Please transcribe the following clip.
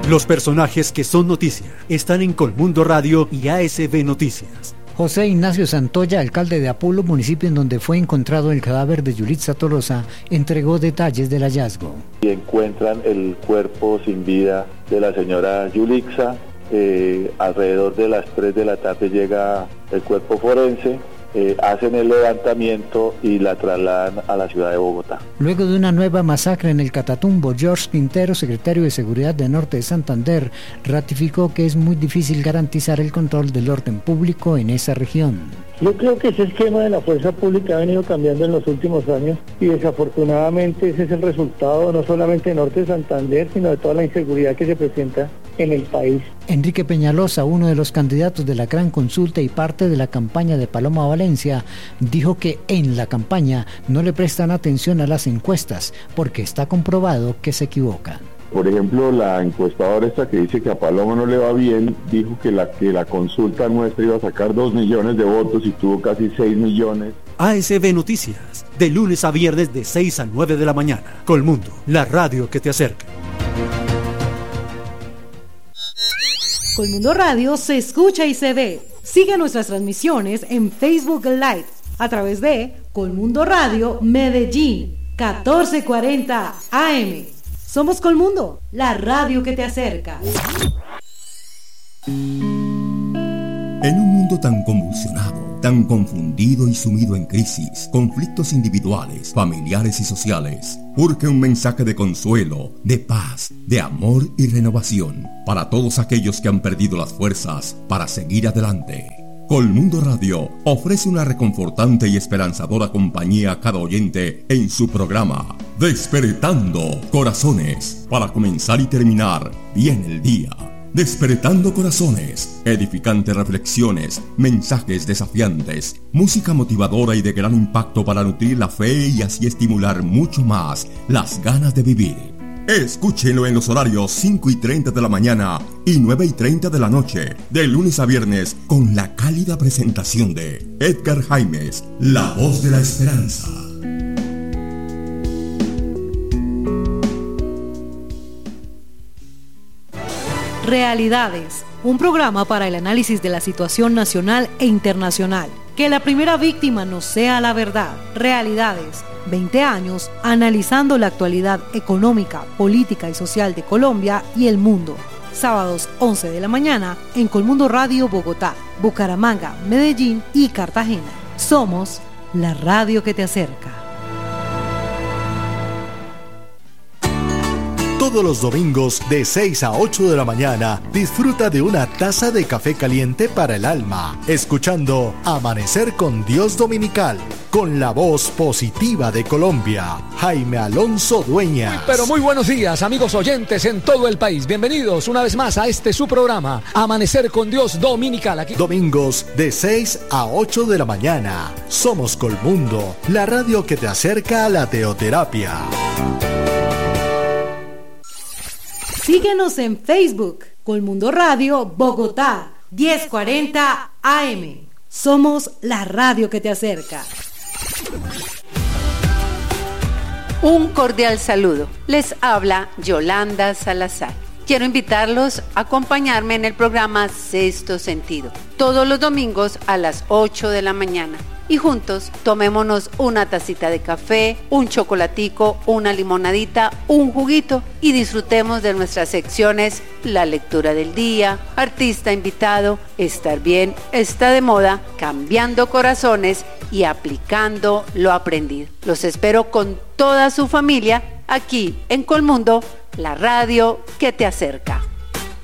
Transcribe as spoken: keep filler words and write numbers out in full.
Los personajes que son noticia están en Colmundo Radio y A S B Noticias. José Ignacio Santoya, alcalde de Apulo, municipio en donde fue encontrado el cadáver de Yulitza Tolosa, entregó detalles del hallazgo. Y encuentran el cuerpo sin vida de la señora Yulitza. Eh, alrededor de las tres de la tarde llega el cuerpo forense. Eh, hacen el levantamiento y la trasladan a la ciudad de Bogotá. Luego de una nueva masacre en el Catatumbo, George Quintero, secretario de Seguridad de Norte de Santander, ratificó que es muy difícil garantizar el control del orden público en esa región. Yo creo que ese esquema de la fuerza pública ha venido cambiando en los últimos años y desafortunadamente ese es el resultado no solamente de Norte de Santander, sino de toda la inseguridad que se presenta en el país. Enrique Peñalosa, uno de los candidatos de la Gran Consulta y parte de la campaña de Paloma Valencia, dijo que en la campaña no le prestan atención a las encuestas porque está comprobado que se equivocan. Por ejemplo, la encuestadora esta que dice que a Paloma no le va bien, dijo que la, que la consulta nuestra iba a sacar dos millones de votos y tuvo casi seis millones. A S B Noticias, de lunes a viernes de seis a nueve de la mañana. Colmundo, la radio que te acerca. Colmundo Radio se escucha y se ve. Sigue nuestras transmisiones en Facebook Live a través de Colmundo Radio Medellín, catorce cuarenta A M. Somos Colmundo, la radio que te acerca. En un mundo tan convulsionado, tan confundido y sumido en crisis, conflictos individuales, familiares y sociales, urge un mensaje de consuelo, de paz, de amor y renovación para todos aquellos que han perdido las fuerzas para seguir adelante. Colmundo Radio ofrece una reconfortante y esperanzadora compañía a cada oyente en su programa Despertando Corazones, para comenzar y terminar bien el día. Despertando Corazones, edificantes reflexiones, mensajes desafiantes, música motivadora y de gran impacto para nutrir la fe y así estimular mucho más las ganas de vivir. Escúchenlo en los horarios cinco y treinta de la mañana y nueve y treinta de la noche, de lunes a viernes, con la cálida presentación de Edgar Jaimes, la voz de la esperanza. Realidades, un programa para el análisis de la situación nacional e internacional. Que la primera víctima no sea la verdad. Realidades, veinte años analizando la actualidad económica, política y social de Colombia y el mundo. Sábados once de la mañana en Colmundo Radio Bogotá, Bucaramanga, Medellín y Cartagena. Somos la radio que te acerca. Todos los domingos de seis a ocho de la mañana disfruta de una taza de café caliente para el alma, escuchando Amanecer con Dios Dominical, con la voz positiva de Colombia, Jaime Alonso Dueñas. Muy, pero muy buenos días, amigos oyentes en todo el país. Bienvenidos una vez más a este su programa, Amanecer con Dios Dominical. Aquí. Domingos de seis a ocho de la mañana. Somos Colmundo, la radio que te acerca a la teoterapia. Síguenos en Facebook, Colmundo Radio Bogotá, diez cuarenta A M. Somos la radio que te acerca. Un cordial saludo. Les habla Yolanda Salazar. Quiero invitarlos a acompañarme en el programa Sexto Sentido, todos los domingos a las ocho de la mañana. Y juntos tomémonos una tacita de café, un chocolatico, una limonadita, un juguito y disfrutemos de nuestras secciones La lectura del día, Artista invitado, Estar bien, está de moda, Cambiando corazones y Aplicando lo aprendido. Los espero con toda su familia aquí en Colmundo, la radio que te acerca.